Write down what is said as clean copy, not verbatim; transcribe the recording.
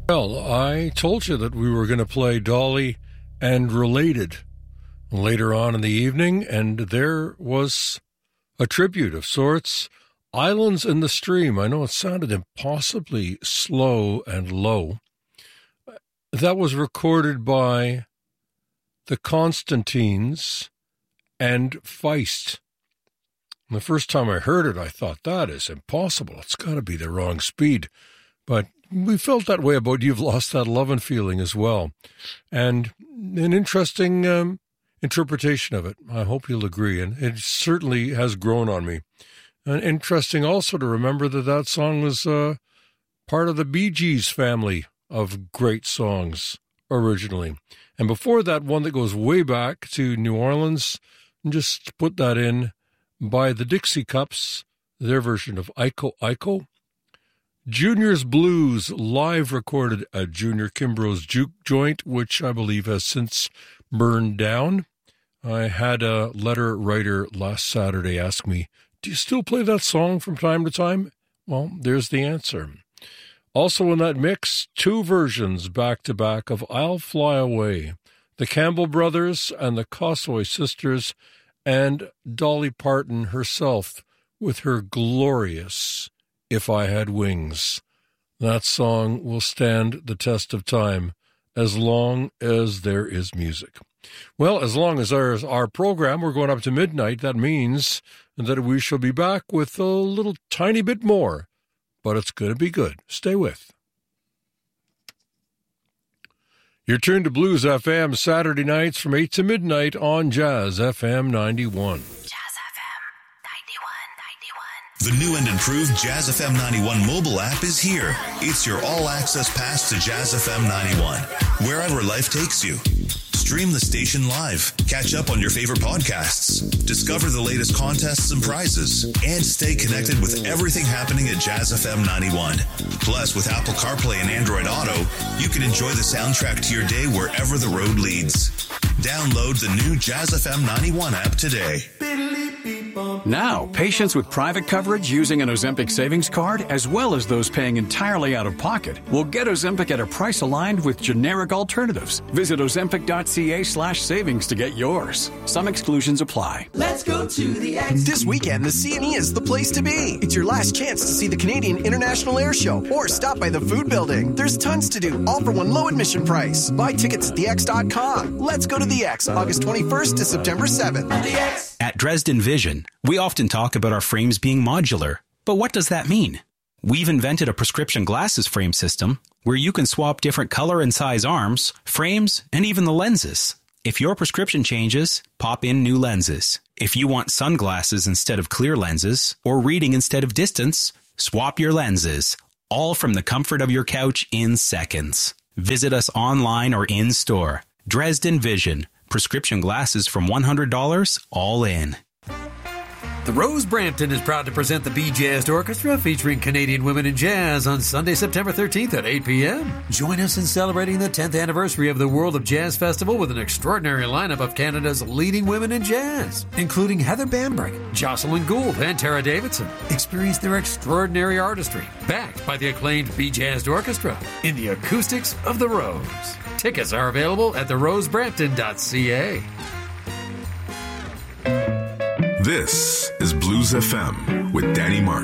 Well, I told you that we were going to play Dolly and Related later on in the evening, and there was a tribute of sorts. Islands in the Stream. I know it sounded impossibly slow and low. That was recorded by the Constantines and Feist. And the first time I heard it, I thought, that is impossible. It's got to be the wrong speed. But we felt that way about You've Lost That Lovin' Feeling as well. And an interesting interpretation of it. I hope you'll agree. And it certainly has grown on me. And interesting also to remember that that song was part of the Bee Gees family of great songs originally. And before that, one that goes way back to New Orleans, and just put that in by the Dixie Cups, their version of Iko Iko. Junior's Blues, live recorded at Junior Kimbrough's Juke Joint, which I believe has since burned down. I had a letter writer last Saturday ask me, do you still play that song from time to time? Well, there's the answer. Also in that mix, two versions back-to-back of I'll Fly Away, the Campbell Brothers and the Kossoy Sisters, and Dolly Parton herself with her glorious If I Had Wings. That song will stand the test of time as long as there is music. Well, as long as there's our program, we're going up to midnight. That means that we shall be back with a little tiny bit more, but it's going to be good. Stay with. You're tuned to Blues FM Saturday nights from 8 to midnight on Jazz FM 91. The new and improved Jazz FM 91 mobile app is here. It's your all-access pass to Jazz FM 91, wherever life takes you. Stream the station live, catch up on your favorite podcasts, discover the latest contests and prizes, and stay connected with everything happening at Jazz FM 91. Plus, with Apple CarPlay and Android Auto, you can enjoy the soundtrack to your day wherever the road leads. Download the new Jazz FM 91 app today. Now, patients with private coverage using an Ozempic savings card, as well as those paying entirely out of pocket, will get Ozempic at a price aligned with generic alternatives. Visit ozempic.ca/savings to get yours. Some exclusions apply. Let's go to the X. This weekend, the CNE is the place to be. It's your last chance to see the Canadian International Air Show or stop by the Food Building. There's tons to do, all for one low admission price. Buy tickets at thex.com. Let's go to the X, August 21st to September 7th. At Dresden Vision, we often talk about our frames being modular. But what does that mean? We've invented a prescription glasses frame system where you can swap different color and size arms, frames, and even the lenses. If your prescription changes, pop in new lenses. If you want sunglasses instead of clear lenses, or reading instead of distance, swap your lenses. All from the comfort of your couch in seconds. Visit us online or in store. Dresden Vision. Prescription glasses from $100, all in. The Rose Brampton is proud to present the Bee Jazzed Orchestra featuring Canadian women in jazz on Sunday, September 13th at 8 p.m. Join us in celebrating the 10th anniversary of the World of Jazz Festival with an extraordinary lineup of Canada's leading women in jazz, including Heather Bambrick, Jocelyn Gould, and Tara Davidson. Experience their extraordinary artistry, backed by the acclaimed Bee Jazzed Orchestra, in the acoustics of the Rose. Tickets are available at therosebrampton.ca. This is Blues FM with Danny Martin.